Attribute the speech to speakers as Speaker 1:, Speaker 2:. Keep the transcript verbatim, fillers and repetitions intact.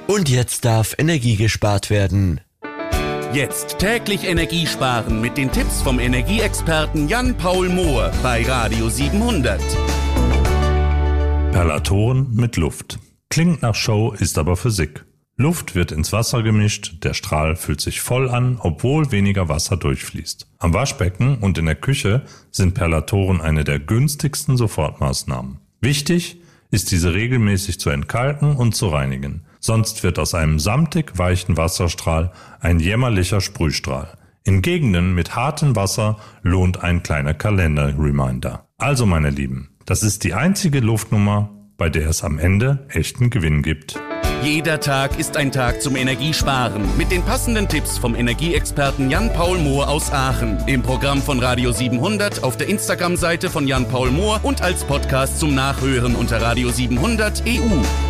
Speaker 1: Und jetzt darf Energie gespart werden.
Speaker 2: Jetzt täglich Energie sparen mit den Tipps vom Energieexperten Jan-Paul Mohr bei Radio siebenhundert.
Speaker 3: Perlatoren mit Luft. Klingt nach Show, ist aber Physik. Luft wird ins Wasser gemischt, der Strahl fühlt sich voll an, obwohl weniger Wasser durchfließt. Am Waschbecken und in der Küche sind Perlatoren eine der günstigsten Sofortmaßnahmen. Wichtig ist, diese regelmäßig zu entkalken und zu reinigen. Sonst wird aus einem samtig weichen Wasserstrahl ein jämmerlicher Sprühstrahl. In Gegenden mit hartem Wasser lohnt ein kleiner Kalender-Reminder. Also meine Lieben, das ist die einzige Luftnummer, bei der es am Ende echten Gewinn gibt.
Speaker 2: Jeder Tag ist ein Tag zum Energiesparen mit den passenden Tipps vom Energieexperten Jan-Paul Mohr aus Aachen. Im Programm von Radio siebenhundert, auf der Instagram-Seite von Jan-Paul Mohr und als Podcast zum Nachhören unter radio siebenhundert punkt e u.